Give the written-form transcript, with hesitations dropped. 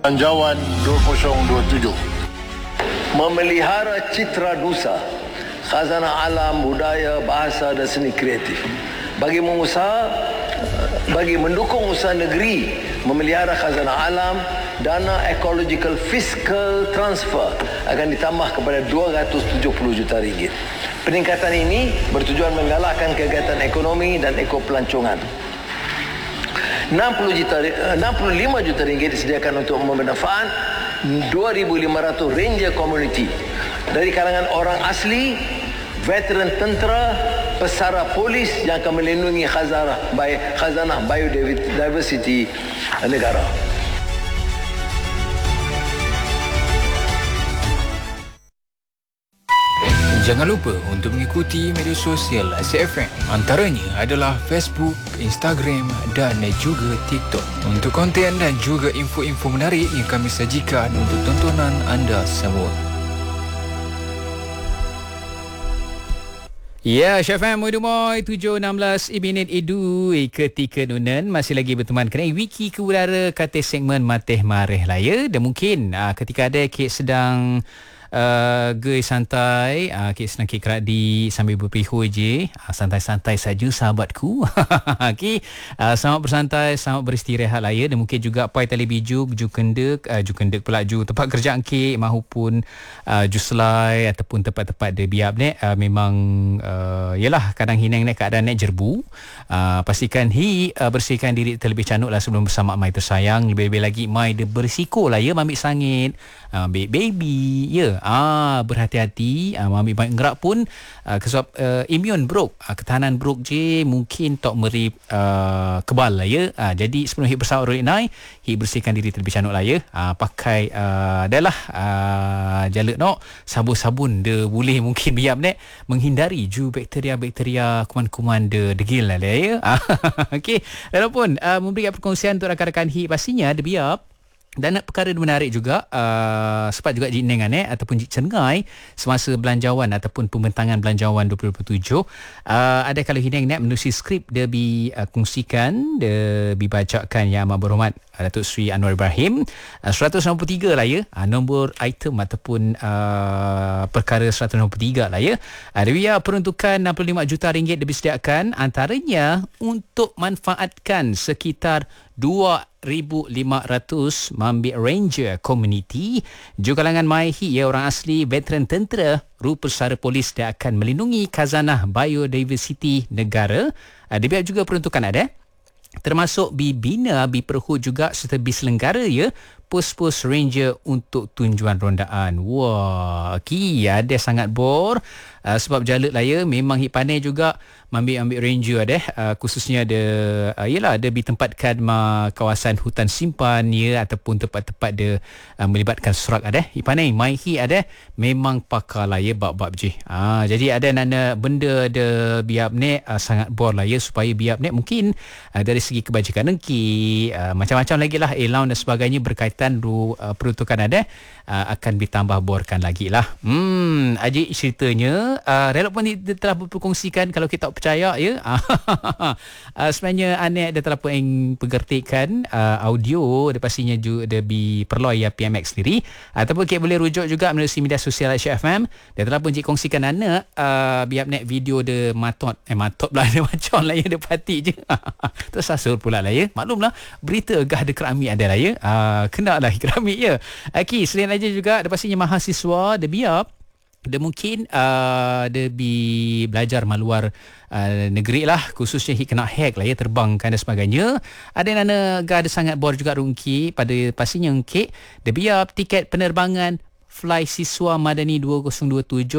Belanjawan 2027. Memelihara citra nusa, khazanah alam, budaya, bahasa dan seni kreatif. Bagi mendukung usaha negeri memelihara khazanah alam, dana ecological fiscal transfer akan ditambah kepada 270 juta ringgit. Peningkatan ini bertujuan menggalakkan kegiatan ekonomi dan ekopelancongan. 65 juta ringgit disediakan untuk bermanfaat 2,500 ranger community dari kalangan orang asli, veteran tentera, pesara polis yang akan melindungi khazanah biodiversity negara. Jangan lupa untuk mengikuti media sosial ACFM. Antaranya adalah Facebook, Instagram dan juga TikTok. Untuk konten dan juga info-info menarik yang kami sajikan untuk tontonan anda semua. Ya, ACFM Udumoy 7.16 minit Edu ketika nunan masih lagi berteman kena wiki ke udara kata segmen Mateh Mareh lah ya. Dan mungkin ketika ada kek sedang gay santai, sedang kerak di sambil berpihur je, santai-santai saja sahabatku. Okay, selamat bersantai, selamat beristirahat lah ya. Dan mungkin juga pai tali biju kendek pula ju tempat kerja ke mahupun ju selai ataupun tempat-tempat de biap ni memang yalah kadang hinang ni keadaan ni jerbu. Pastikan bersihkan diri terlebih cantik lah sebelum bersama mai tersayang. Lebih-lebih lagi mai de berisiko lah ya ambil sangit, ambil baby ya. Berhati-hati, ambil banyak gerak pun sebab imun brok, ketahanan brok je mungkin tak meri kebal lah ya. Jadi sebelum hit bersama Rolik Nai, hit bersihkan diri terlebih cantik lah ya. Pakai adalah jaluk nok sabun-sabun de boleh mungkin biap nek menghindari ju bakteria-bakteria kuman-kuman de degil lah ya. Okey, walaupun memberi perkongsian untuk rakan-rakan hit pastinya de biap. Dan nak perkara menarik juga sebab juga Jik Nengan ataupun Jik Cengai semasa belanjawan ataupun pembentangan belanjawan 2027 ada kalau Hineng menerusi skrip dia kongsikan, dia dibacakan yang amat berhormat Datuk Seri Anwar Ibrahim 193 lah ya, nombor item ataupun perkara 193 lah ya. Dia peruntukan 65 juta ringgit disediakan antaranya untuk manfaatkan sekitar 2,500 Mambik Ranger Community juga kalangan Maihi ya, orang asli, veteran tentera, pesara polis dia akan melindungi khazanah biodiversity negara. Dia juga peruntukan ada termasuk bibina, biperhut juga serta biselenggara ya, pos-pos ranger untuk tujuan rondaan. Wah, ada sangat bor sebab jaluk lah ya. Memang hit pandai juga ambil ranger ada khususnya ada yalah ada ditempatkan kawasan hutan simpan ya ataupun tempat-tempat dia melibatkan serak ada. Hit pandai mai hi ada memang pakar lah ya bab-bab je. Jadi ada nana benda ada biap ni sangat bor lah ya supaya biap ni mungkin dari segi kebajikan dengki macam-macam lagi lah allowance dan sebagainya berkaitan peruntukan ada akan ditambah borkan lagi lah. Ajik ceritanya relok pun dia telah berkongsikan kalau kita tak percaya ya. Sebenarnya anak dia telah pun pengertikan audio dia pastinya juga dia diperloi ya PMX sendiri ataupun kita boleh rujuk juga melalui media sosial HFM. Dia telah pun kongsikan anak biar nek video dia matot pula dia macam lah ya, dia pati je. Terus asal pula lah ya. Maklumlah berita gah ada keramik ada lah ya. Kena lah keramik ya. Okay, selain aja juga dia pastinya mahasiswa dia biar dia mungkin dia belajar maluar negeri lah, khususnya kena hack lah ya, terbang dan sebagainya. Ada nana ada sangat bor juga rungki pada pastinya ngkek dia biar tiket penerbangan fly siswa Madani 2027